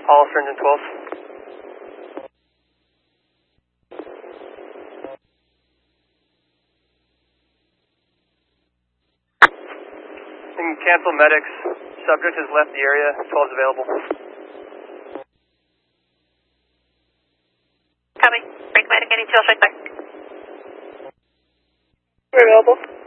All Surgeon 12. You can cancel medics. Subject has left the area. 12 is available. Copy. Break medic, any tail strike back. We're available.